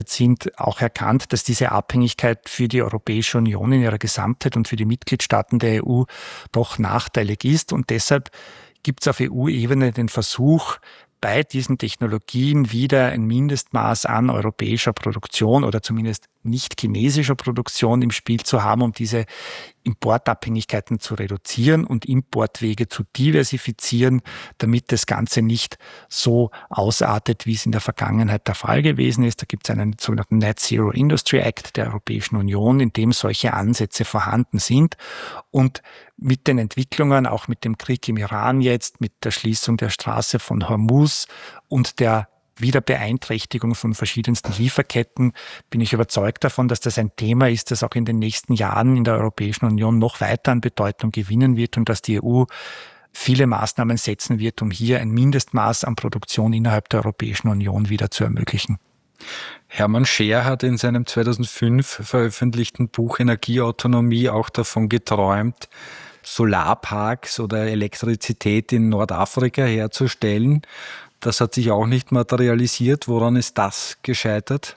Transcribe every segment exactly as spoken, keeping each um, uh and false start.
sind, auch erkannt, dass diese Abhängigkeit für die Europäische Union in ihrer Gesamtheit und für die Mitgliedstaaten der E U doch nachteilig ist. Und deshalb gibt es auf E U-Ebene den Versuch, bei diesen Technologien wieder ein Mindestmaß an europäischer Produktion oder zumindest nicht chinesischer Produktion im Spiel zu haben, um diese Importabhängigkeiten zu reduzieren und Importwege zu diversifizieren, damit das Ganze nicht so ausartet, wie es in der Vergangenheit der Fall gewesen ist. Da gibt es einen sogenannten Net Zero Industry Act der Europäischen Union, in dem solche Ansätze vorhanden sind. Und mit den Entwicklungen, auch mit dem Krieg im Iran jetzt, mit der Schließung der Straße von Hormuz und der Wiederbeeinträchtigung von verschiedensten Lieferketten, bin ich überzeugt davon, dass das ein Thema ist, das auch in den nächsten Jahren in der Europäischen Union noch weiter an Bedeutung gewinnen wird und dass die E U viele Maßnahmen setzen wird, um hier ein Mindestmaß an Produktion innerhalb der Europäischen Union wieder zu ermöglichen. Hermann Scheer hat in seinem zweitausendfünf veröffentlichten Buch Energieautonomie auch davon geträumt, Solarparks oder Elektrizität in Nordafrika herzustellen. Das hat sich auch nicht materialisiert. Woran ist das gescheitert?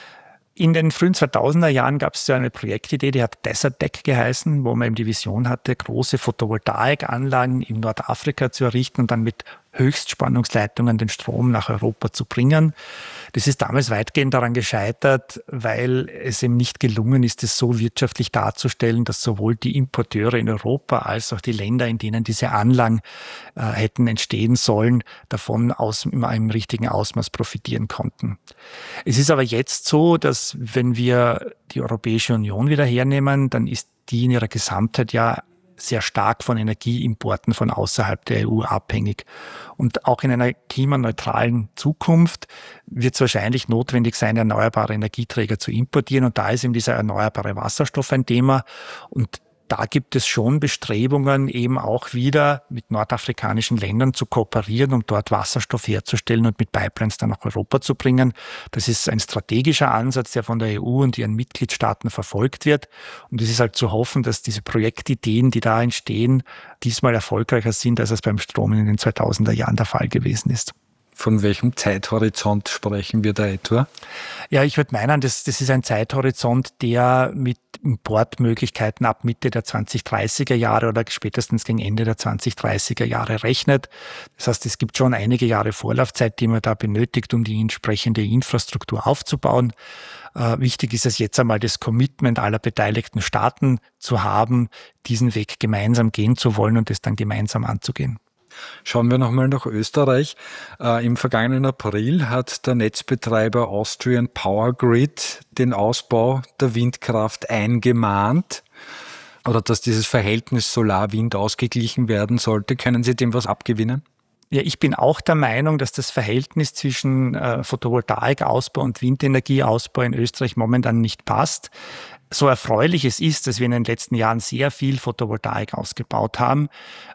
In den frühen zweitausender Jahren gab es so eine Projektidee, die hat Desert Tech geheißen, wo man eben die Vision hatte, große Photovoltaikanlagen in Nordafrika zu errichten und dann mit Höchstspannungsleitungen den Strom nach Europa zu bringen. Das ist damals weitgehend daran gescheitert, weil es eben nicht gelungen ist, es so wirtschaftlich darzustellen, dass sowohl die Importeure in Europa als auch die Länder, in denen diese Anlagen äh, hätten entstehen sollen, davon aus, im, im richtigen Ausmaß profitieren konnten. Es ist aber jetzt so, dass wenn wir die Europäische Union wieder hernehmen, dann ist die in ihrer Gesamtheit ja sehr stark von Energieimporten von außerhalb der E U abhängig. Und auch in einer klimaneutralen Zukunft wird es wahrscheinlich notwendig sein, erneuerbare Energieträger zu importieren. Und da ist eben dieser erneuerbare Wasserstoff ein Thema. Und da gibt es schon Bestrebungen, eben auch wieder mit nordafrikanischen Ländern zu kooperieren, um dort Wasserstoff herzustellen und mit Pipelines dann nach Europa zu bringen. Das ist ein strategischer Ansatz, der von der E U und ihren Mitgliedstaaten verfolgt wird. Und es ist halt zu hoffen, dass diese Projektideen, die da entstehen, diesmal erfolgreicher sind, als es beim Strom in den zweitausender Jahren der Fall gewesen ist. Von welchem Zeithorizont sprechen wir da etwa? Ja, ich würde meinen, das, das ist ein Zeithorizont, der mit Importmöglichkeiten ab Mitte der zwanzig-dreißiger Jahre oder spätestens gegen Ende der zwanzig-dreißiger Jahre rechnet. Das heißt, es gibt schon einige Jahre Vorlaufzeit, die man da benötigt, um die entsprechende Infrastruktur aufzubauen. Äh, wichtig ist es jetzt einmal, das Commitment aller beteiligten Staaten zu haben, diesen Weg gemeinsam gehen zu wollen und es dann gemeinsam anzugehen. Schauen wir nochmal nach Österreich. Äh, Im vergangenen April hat der Netzbetreiber Austrian Power Grid den Ausbau der Windkraft eingemahnt oder dass dieses Verhältnis Solar-Wind ausgeglichen werden sollte. Können Sie dem was abgewinnen? Ja, ich bin auch der Meinung, dass das Verhältnis zwischen äh, Photovoltaikausbau und Windenergieausbau in Österreich momentan nicht passt. So erfreulich es ist, dass wir in den letzten Jahren sehr viel Photovoltaik ausgebaut haben,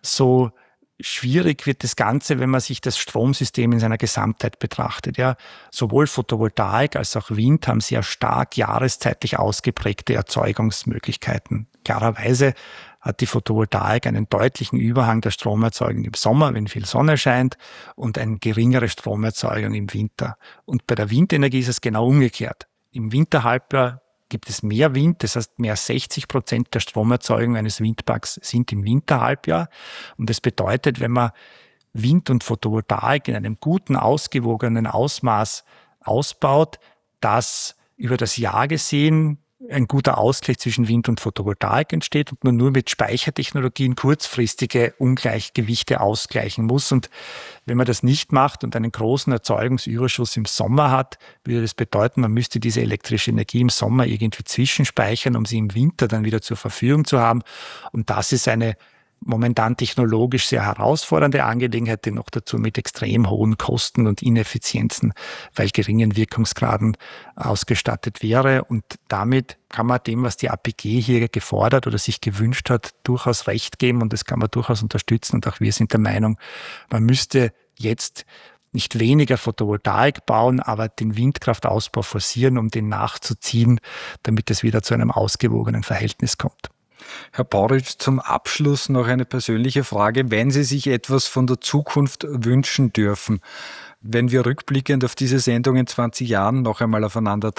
so schwierig wird das Ganze, wenn man sich das Stromsystem in seiner Gesamtheit betrachtet. Ja, sowohl Photovoltaik als auch Wind haben sehr stark jahreszeitlich ausgeprägte Erzeugungsmöglichkeiten. Klarerweise hat die Photovoltaik einen deutlichen Überhang der Stromerzeugung im Sommer, wenn viel Sonne scheint, und eine geringere Stromerzeugung im Winter. Und bei der Windenergie ist es genau umgekehrt. Im Winterhalbjahr gibt es mehr Wind, das heißt mehr als sechzig Prozent der Stromerzeugung eines Windparks sind im Winterhalbjahr. Und das bedeutet, wenn man Wind und Photovoltaik in einem guten, ausgewogenen Ausmaß ausbaut, dass über das Jahr gesehen ein guter Ausgleich zwischen Wind und Photovoltaik entsteht und man nur mit Speichertechnologien kurzfristige Ungleichgewichte ausgleichen muss. Und wenn man das nicht macht und einen großen Erzeugungsüberschuss im Sommer hat, würde das bedeuten, man müsste diese elektrische Energie im Sommer irgendwie zwischenspeichern, um sie im Winter dann wieder zur Verfügung zu haben. Und das ist eine momentan technologisch sehr herausfordernde Angelegenheit, die noch dazu mit extrem hohen Kosten und Ineffizienzen, weil geringen Wirkungsgraden ausgestattet wäre. Und damit kann man dem, was die A P G hier gefordert oder sich gewünscht hat, durchaus Recht geben und das kann man durchaus unterstützen. Und auch wir sind der Meinung, man müsste jetzt nicht weniger Photovoltaik bauen, aber den Windkraftausbau forcieren, um den nachzuziehen, damit es wieder zu einem ausgewogenen Verhältnis kommt. Herr Bauritsch, zum Abschluss noch eine persönliche Frage. Wenn Sie sich etwas von der Zukunft wünschen dürfen, wenn wir rückblickend auf diese Sendung in zwanzig Jahren noch einmal aufeinander